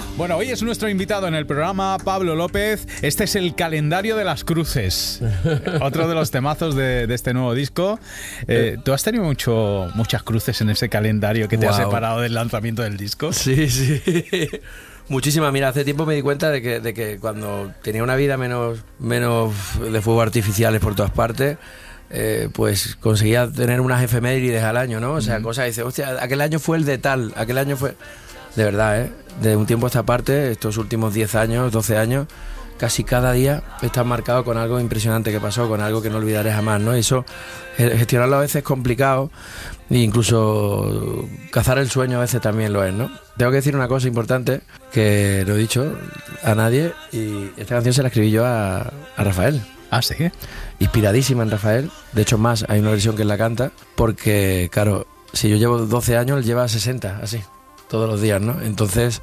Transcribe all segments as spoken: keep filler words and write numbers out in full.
Bueno, hoy es nuestro invitado en el programa, Pablo López. Este es el calendario de las cruces, otro de los temazos de, de este nuevo disco. Eh, ¿Tú has tenido mucho, muchas cruces en ese calendario que te Wow. ha separado del lanzamiento del disco? Sí, sí. Muchísimas. Mira, hace tiempo me di cuenta de que, de que cuando tenía una vida menos, menos de fuegos artificiales por todas partes, eh, pues conseguía tener unas efemérides al año, ¿no? O sea, mm. cosas, dice, hostia, aquel año fue el de tal, aquel año fue... De verdad, ¿eh? De un tiempo a esta parte, estos últimos diez años, doce años, casi cada día está marcado con algo impresionante que pasó, con algo que no olvidaré jamás, ¿no? Y eso, gestionarlo a veces es complicado, e incluso cazar el sueño a veces también lo es, ¿no? Tengo que decir una cosa importante, que no he dicho a nadie, y esta canción se la escribí yo a, a Rafael. Ah, ¿sí? Inspiradísima en Rafael. De hecho, más, hay una versión que él la canta, porque, claro, si yo llevo doce años, él lleva sesenta, así, todos los días, ¿no? Entonces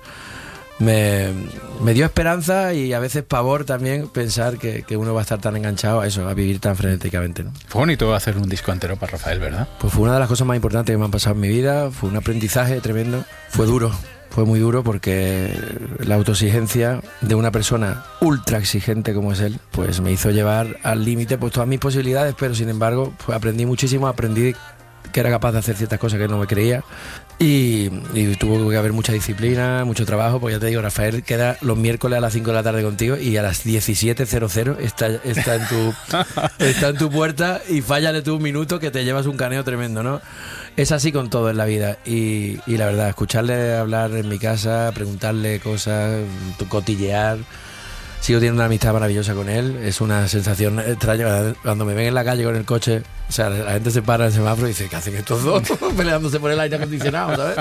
me, me dio esperanza y a veces pavor también pensar que, que uno va a estar tan enganchado a eso, a vivir tan frenéticamente, ¿no? Fue bonito hacer un disco entero para Rafael, ¿verdad? Pues fue una de las cosas más importantes que me han pasado en mi vida, fue un aprendizaje tremendo, fue duro, fue muy duro porque la autoexigencia de una persona ultra exigente como es él, pues me hizo llevar al límite pues todas mis posibilidades, pero sin embargo pues aprendí muchísimo, aprendí que era capaz de hacer ciertas cosas que no me creía y, y tuvo que haber mucha disciplina, mucho trabajo, pues ya te digo, Rafael queda los miércoles a las cinco de la tarde contigo y a las diecisiete cero cero está, está, en tu, está en tu puerta y fállale tú un minuto que te llevas un caneo tremendo, ¿no? Es así con todo en la vida y, y la verdad, escucharle hablar en mi casa, preguntarle cosas, cotillear. Sigo teniendo una amistad maravillosa con él. Es una sensación extraña. Cuando me ven en la calle con el coche, o sea, la gente se para en el semáforo y dice, ¿qué hacen estos dos? Peleándose por el aire acondicionado, ¿sabes?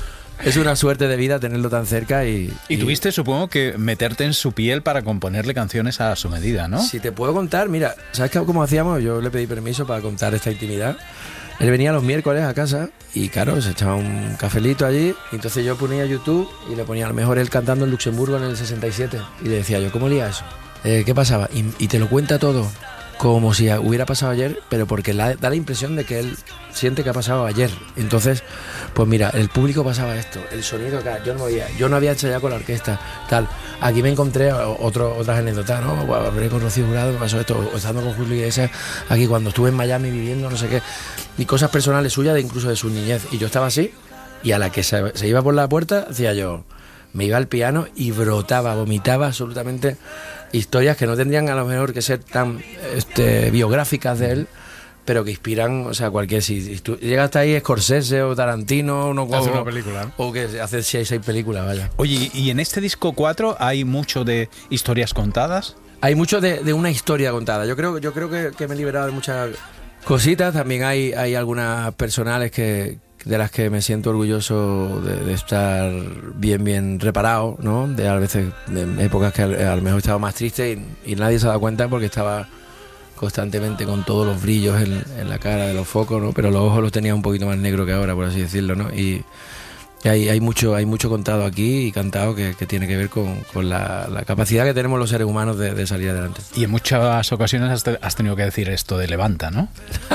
Es una suerte de vida tenerlo tan cerca y... Y, y tuviste, supongo, que meterte en su piel para componerle canciones a su medida, ¿no? Si te puedo contar, mira, ¿sabes cómo hacíamos? Yo le pedí permiso para contar esta intimidad. Él venía los miércoles a casa y claro, se echaba un cafelito allí y entonces yo ponía YouTube y le ponía a lo mejor él cantando en Luxemburgo en el sesenta y siete y le decía yo, ¿cómo lía eso? Eh, ¿Qué pasaba? Y, y te lo cuenta todo como si hubiera pasado ayer, pero porque la, da la impresión de que él siente que ha pasado ayer. Entonces, pues mira, el público pasaba esto, el sonido acá, yo no oía, yo no había ensayado con la orquesta, tal. Aquí me encontré otro, otras anécdotas, ¿no? Hablé con Rocío Jurado, me pasó esto, o estando con Julio Iglesias, aquí cuando estuve en Miami viviendo, no sé qué, y cosas personales suyas, de incluso de su niñez. Y yo estaba así, y a la que se, se iba por la puerta, decía yo, me iba al piano y brotaba, vomitaba absolutamente historias que no tendrían a lo mejor que ser tan este, biográficas de él, pero que inspiran, o sea, cualquier... Si, si tú llegas hasta ahí, Scorsese o Tarantino, uno, hace o, una película, ¿no? O que hace seis, seis películas, vaya. Oye, ¿y en este disco cuatro hay mucho de historias contadas? Hay mucho de, de una historia contada. Yo creo, yo creo que, que me he liberado de muchas cositas. También hay, hay algunas personales que... de las que me siento orgulloso de, de estar bien, bien reparado, ¿no? De a veces, de épocas que a, a lo mejor estaba más triste y, y nadie se ha dado cuenta porque estaba constantemente con todos los brillos en, en la cara de los focos, ¿no? Pero los ojos los tenía un poquito más negros que ahora, por así decirlo, ¿no? Y, y hay, hay mucho hay mucho contado aquí y cantado que, que tiene que ver con, con la, la capacidad que tenemos los seres humanos de, de salir adelante. Y en muchas ocasiones has, te, has tenido que decir esto de levanta, ¿no?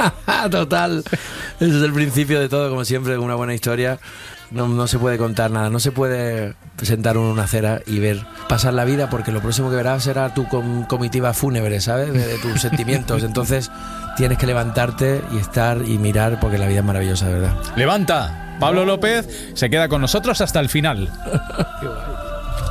Total. Ese es el principio de todo, como siempre, una buena historia. No, no se puede contar nada, no se puede sentar uno en una acera y ver pasar la vida, porque lo próximo que verás será tu com- comitiva fúnebre, ¿sabes? De, de tus sentimientos. Entonces tienes que levantarte y estar y mirar, porque la vida es maravillosa, de verdad. ¡Levanta! Pablo López se queda con nosotros hasta el final. Qué guay.